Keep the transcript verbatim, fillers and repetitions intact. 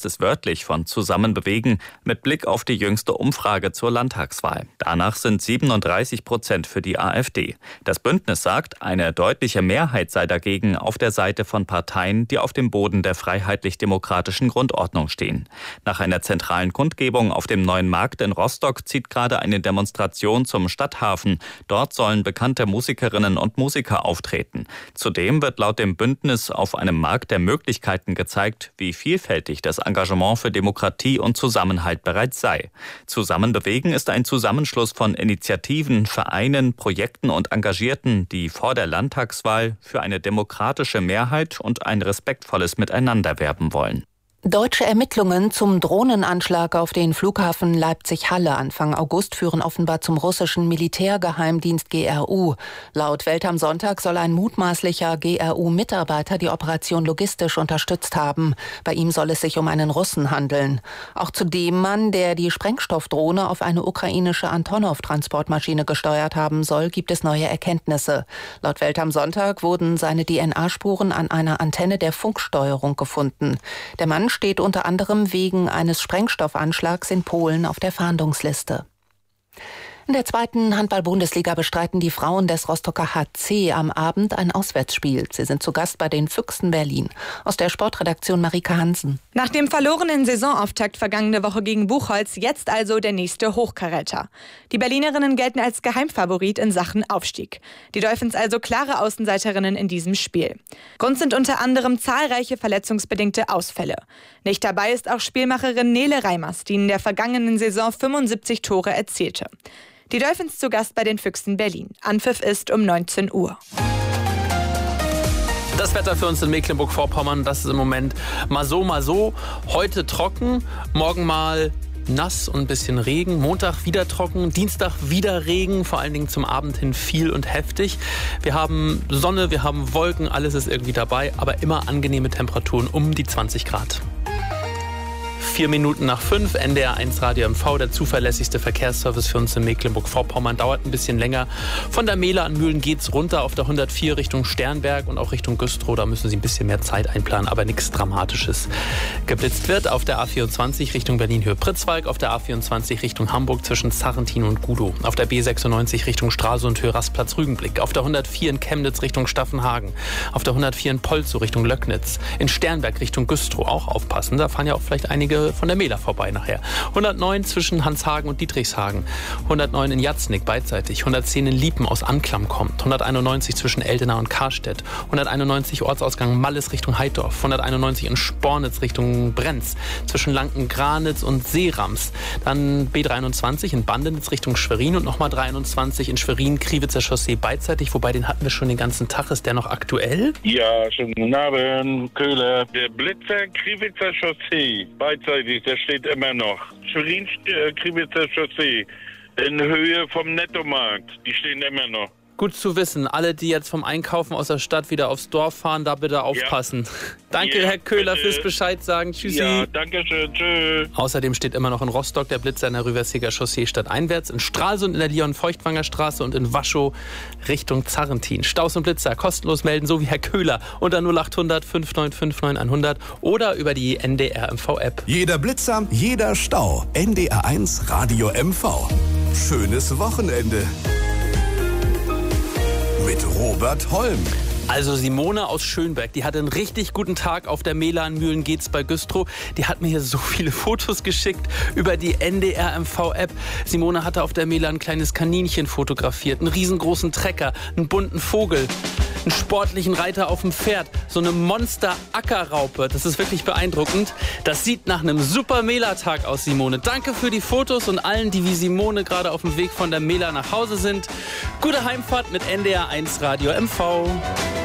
es wörtlich von zusammen bewegen, mit Blick auf die jüngste Umfrage zur Landtagswahl. Danach sind siebenunddreißig Prozent für die AfD. Das Bündnis sagt, eine deutliche Mehrheit sei dagegen auf der Seite von Parteien, die auf dem Boden der freiheitlich-demokratischen Grundordnung stehen. Nach einer zentralen Kundgebung auf dem Neuen Markt in Rostock zieht gerade eine Demonstration zum Stadthafen. Dort sollen bekannte Musikerinnen und Musiker auftreten. Zudem wird laut dem Bündnis auf einem Markt der Möglichkeiten gezeigt, wie vielfältig das Engagement für Demokratie und Zusammenhalt bereits sei. Zusammenbewegen ist ein Zusammenschluss von Initiativen, Vereinen, Projekten und Engagierten, die vor der Landtagswahl für eine demokratische Mehrheit und ein respektvolles Miteinander werben wollen. Deutsche Ermittlungen zum Drohnenanschlag auf den Flughafen Leipzig-Halle Anfang August führen offenbar zum russischen Militärgeheimdienst G R U. Laut Welt am Sonntag soll ein mutmaßlicher G R U-Mitarbeiter die Operation logistisch unterstützt haben. Bei ihm soll es sich um einen Russen handeln. Auch zu dem Mann, der die Sprengstoffdrohne auf eine ukrainische Antonov-Transportmaschine gesteuert haben soll, gibt es neue Erkenntnisse. Laut Welt am Sonntag wurden seine D N A-Spuren an einer Antenne der Funksteuerung gefunden. Der Mann steht unter anderem wegen eines Sprengstoffanschlags in Polen auf der Fahndungsliste. In der zweiten Handball-Bundesliga bestreiten die Frauen des Rostocker H C am Abend ein Auswärtsspiel. Sie sind zu Gast bei den Füchsen Berlin. Aus der Sportredaktion Marika Hansen. Nach dem verlorenen Saisonauftakt vergangene Woche gegen Buchholz jetzt also der nächste Hochkaräter. Die Berlinerinnen gelten als Geheimfavorit in Sachen Aufstieg. Die Dolphins also klare Außenseiterinnen in diesem Spiel. Grund sind unter anderem zahlreiche verletzungsbedingte Ausfälle. Nicht dabei ist auch Spielmacherin Nele Reimers, die in der vergangenen Saison fünfundsiebzig Tore erzielte. Die Dolphins zu Gast bei den Füchsen Berlin. Anpfiff ist um neunzehn Uhr. Das Wetter für uns in Mecklenburg-Vorpommern, das ist im Moment mal so, mal so. Heute trocken, morgen mal nass und ein bisschen Regen. Montag wieder trocken, Dienstag wieder Regen, vor allen Dingen zum Abend hin viel und heftig. Wir haben Sonne, wir haben Wolken, alles ist irgendwie dabei, aber immer angenehme Temperaturen um die zwanzig Grad. Vier Minuten nach fünf, N D R eins Radio M V, der zuverlässigste Verkehrsservice für uns in Mecklenburg-Vorpommern. Dauert ein bisschen länger. Von der Mehler an Mühlen geht's runter auf der hundertvier Richtung Sternberg und auch Richtung Güstrow. Da müssen Sie ein bisschen mehr Zeit einplanen, aber nichts Dramatisches. Geblitzt wird auf der A vierundzwanzig Richtung Berlin-Höhe-Pritzwalk, auf der A vierundzwanzig Richtung Hamburg zwischen Zarrentin und Gudow, auf der B sechsundneunzig Richtung Stralsund Höhe Rastplatz-Rügenblick, auf der hundertvier in Chemnitz Richtung Staffenhagen, auf der hundertvier in Polzow Richtung Löcknitz, in Sternberg Richtung Güstrow auch aufpassen. Da fahren ja auch vielleicht einige von der Mehler vorbei nachher. hundertneun zwischen Hanshagen und Dietrichshagen. hundertneun in Jatznick beidseitig. hundertzehn in Liepen aus Anklam kommt. hunderteinundneunzig zwischen Eldena und Karstedt. hunderteinundneunzig Ortsausgang Malles Richtung Heidorf. hunderteinundneunzig in Spornitz Richtung Brenz. Zwischen Lanken-Granitz und Seerams. Dann B dreiundzwanzig in Bandenitz Richtung Schwerin und nochmal dreiundzwanzig in Schwerin, Kriwitzer Chaussee beidseitig. Wobei, den hatten wir schon den ganzen Tag. Ist der noch aktuell? Ja, schönen guten Abend, Köhler. Der Blitzer Kriwitzer Chaussee beidseitig, der steht immer noch. Schwerin, äh, Kriwitzer Chaussee in Höhe vom Nettomarkt, die stehen immer noch. Gut zu wissen. Alle, die jetzt vom Einkaufen aus der Stadt wieder aufs Dorf fahren, da bitte aufpassen. Ja. Danke, ja, Herr Köhler, bitte. Fürs Bescheid sagen. Tschüssi. Ja, danke schön. Tschüss. Außerdem steht immer noch in Rostock der Blitzer in der Rüversiger Chaussee stadteinwärts, in Stralsund in der Leon-Feuchtwanger Straße und in Waschow Richtung Zarrentin. Staus und Blitzer kostenlos melden, so wie Herr Köhler, unter null achthundert fünf neun fünf neun hundert oder über die N D R M V-App. Jeder Blitzer, jeder Stau. N D R eins Radio M V. Schönes Wochenende. Mit Robert Holm. Also Simone aus Schönberg, die hatte einen richtig guten Tag auf der Mehler an Mühlen geht's bei Güstrow. Die hat mir hier so viele Fotos geschickt über die N D R M V-App. Simone hatte auf der Mehler ein kleines Kaninchen fotografiert, einen riesengroßen Trecker, einen bunten Vogel, einen sportlichen Reiter auf dem Pferd, so eine Monster-Ackerraupe. Das ist wirklich beeindruckend. Das sieht nach einem super Mehler-Tag aus, Simone. Danke für die Fotos und allen, die wie Simone gerade auf dem Weg von der Mehler nach Hause sind. Gute Heimfahrt mit N D R eins Radio M V.